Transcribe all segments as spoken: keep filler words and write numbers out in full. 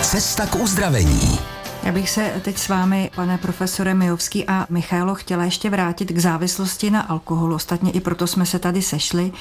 Cesta k uzdravení. Já bych se teď s vámi, pane profesore Mijovský a Michailo, chtěla ještě vrátit k závislosti na alkoholu. Ostatně i proto jsme se tady sešli.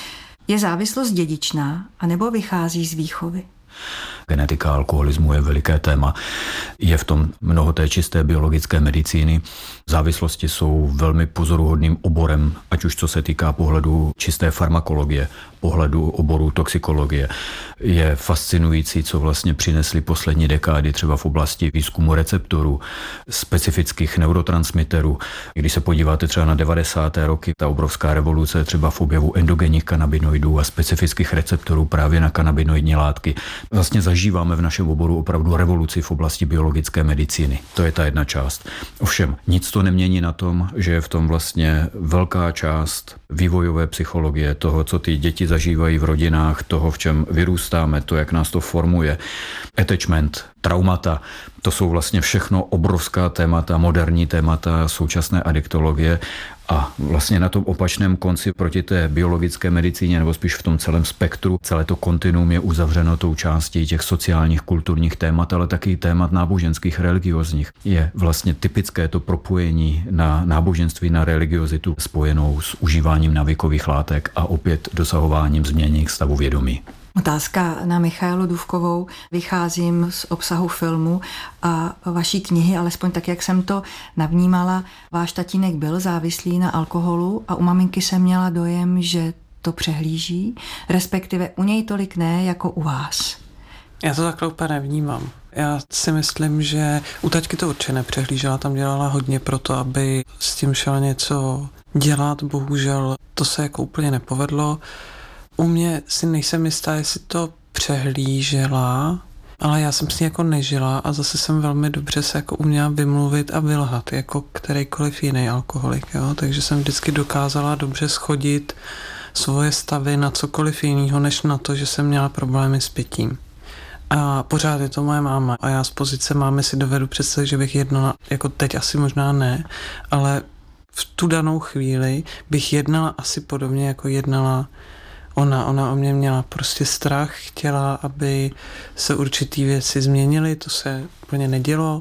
Je závislost dědičná, anebo vychází z výchovy? Genetika alkoholismu je veliké téma. Je v tom mnoho té čisté biologické medicíny. Závislosti jsou velmi pozoruhodným oborem, ať už co se týká pohledu čisté farmakologie, pohledu oboru toxikologie. Je fascinující, co vlastně přinesly poslední dekády třeba v oblasti výzkumu receptorů, specifických neurotransmiterů. Když se podíváte třeba na devadesáté roky, ta obrovská revoluce třeba v objevu endogenních kanabinoidů a specifických receptorů právě na kanabinoidní látky. Vlastně zažíváme v našem oboru opravdu revoluci v oblasti biologické medicíny. To je ta jedna část. Ovšem, nic to nemění na tom, že je v tom vlastně velká část vývojové psychologie, toho, co ty děti zažívají v rodinách, toho, v čem vyrůstáme, to, jak nás to formuje. Attachment, traumata, to jsou vlastně všechno obrovská témata, moderní témata současné adiktologie. A vlastně na tom opačném konci proti té biologické medicíně, nebo spíš v tom celém spektru, celé to kontinuum je uzavřeno tou částí těch sociálních, kulturních témat, ale taky témat náboženských, religiozních. Je vlastně typické to propojení na náboženství, na religiozitu spojenou s užíváním navykových látek a opět dosahováním změny stavu vědomí. Otázka na Michailu Dufkovou. Vycházím z obsahu filmu a vaší knihy, alespoň tak, jak jsem to navnímala. Váš tatínek byl závislý na alkoholu a u maminky jsem měla dojem, že to přehlíží, respektive u něj tolik ne, jako u vás. Já to takhle úplně nevnímám. Já si myslím, že u taťky to určitě nepřehlížela, tam dělala hodně pro to, aby s tím šel něco dělat. Bohužel to se jako úplně nepovedlo. U mě si nejsem jistá, jestli to přehlížela, ale já jsem s ní jako nežila a zase jsem velmi dobře se jako uměla vymluvit a vylhat, jako kterýkoliv jiný alkoholik, jo? Takže jsem vždycky dokázala dobře schodit svoje stavy na cokoliv jiného, než na to, že jsem měla problémy s pitím. A pořád je to moje máma a já z pozice mámy si dovedu představit, že bych jednala, jako teď asi možná ne, ale v tu danou chvíli bych jednala asi podobně, jako jednala Ona, ona o mě měla prostě strach, chtěla, aby se určitý věci změnily, to se úplně nedělo.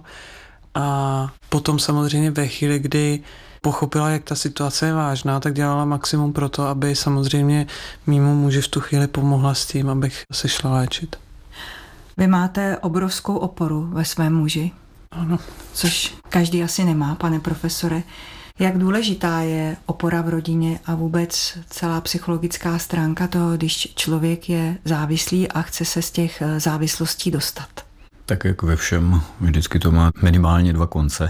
A potom samozřejmě ve chvíli, kdy pochopila, jak ta situace je vážná, tak dělala maximum pro to, aby samozřejmě mýmu muži v tu chvíli pomohla s tím, abych se šla léčit. Vy máte obrovskou oporu ve svém muži. Ano. Což každý asi nemá, pane profesore. Jak důležitá je opora v rodině a vůbec celá psychologická stránka toho, když člověk je závislý a chce se z těch závislostí dostat? Tak jak ve všem, vždycky to má minimálně dva konce.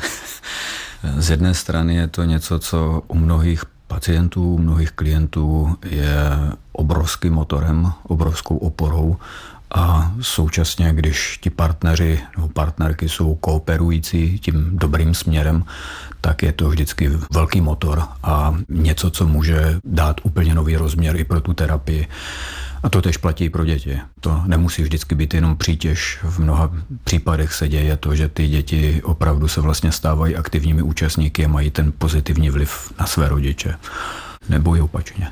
Z jedné strany je to něco, co u mnohých pacientů, u mnohých klientů je obrovským motorem, obrovskou oporou. A současně, když ti partneři nebo partnerky jsou kooperující tím dobrým směrem, tak je to vždycky velký motor a něco, co může dát úplně nový rozměr i pro tu terapii. A to tež platí i pro děti. To nemusí vždycky být jenom přítěž. V mnoha případech se děje to, že ty děti opravdu se vlastně stávají aktivními účastníky a mají ten pozitivní vliv na své rodiče. Nebo i opačně.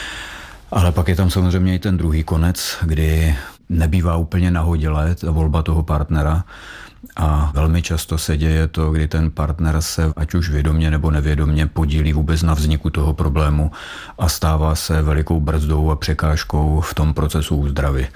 Ale pak je tam samozřejmě i ten druhý konec, kdy nebývá úplně nahodilé ta volba toho partnera a velmi často se děje to, kdy ten partner se ať už vědomě nebo nevědomě podílí vůbec na vzniku toho problému a stává se velikou brzdou a překážkou v tom procesu úzdravy.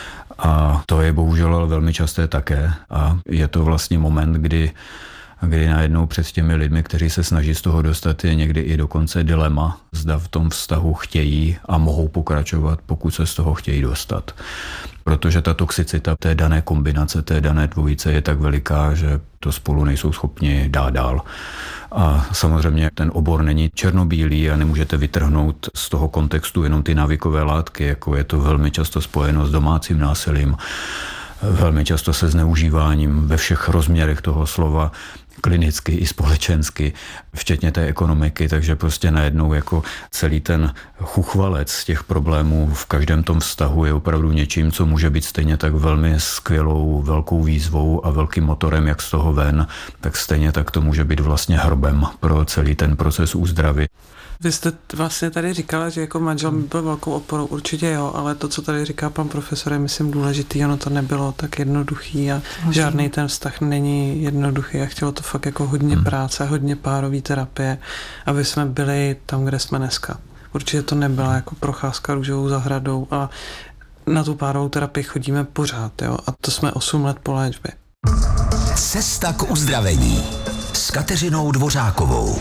A to je bohužel ale velmi časté také a je to vlastně moment, kdy kdy najednou před těmi lidmi, kteří se snaží z toho dostat, je někdy i dokonce dilema, zda v tom vztahu chtějí a mohou pokračovat, pokud se z toho chtějí dostat. Protože ta toxicita té dané kombinace, té dané dvojice je tak veliká, že to spolu nejsou schopni dát dál. A samozřejmě ten obor není černobílý a nemůžete vytrhnout z toho kontextu jenom ty návykové látky, jako je to velmi často spojeno s domácím násilím, velmi často se zneužíváním ve všech rozměrech toho slova, klinicky i společensky, včetně té ekonomiky, takže prostě najednou jako celý ten chuchvalec těch problémů v každém tom vztahu je opravdu něčím, co může být stejně tak velmi skvělou, velkou výzvou a velkým motorem, jak z toho ven, tak stejně tak to může být vlastně hrbem pro celý ten proces úzdravy. Vy jste vlastně tady říkala, že jako manžel mi byl velkou oporou, určitě jo, ale to, co tady říká pan profesor, je myslím důležitý, ono to nebylo tak jednoduchý a Možná. žádný ten vztah není jednoduchý a chtělo to fakt jako hodně hmm. práce, hodně párový terapie, aby jsme byli tam, kde jsme dneska. Určitě to nebyla jako procházka růžovou zahradou a na tu párovou terapii chodíme pořád, jo, a to jsme osm let po léčbě. Cesta k uzdravení s Kateřinou Dvořákovou.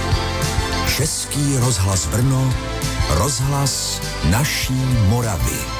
Český rozhlas Brno, rozhlas naší Moravy.